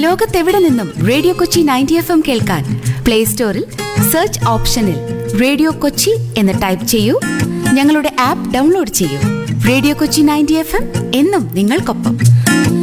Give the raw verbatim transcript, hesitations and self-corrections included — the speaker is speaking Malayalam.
ലോകത്തെവിടെ നിന്നും radio Kochi ninety F M കേൾക്കാൻ പ്ലേ സ്റ്റോറിൽ സെർച്ച് ഓപ്ഷനിൽ റേഡിയോ കൊച്ചി എന്ന് ടൈപ്പ് ചെയ്യൂ. ഞങ്ങളുടെ ആപ്പ് ഡൗൺലോഡ് ചെയ്യൂ. Radio Kochi ninety F M എന്നും നിങ്ങൾക്കൊപ്പം.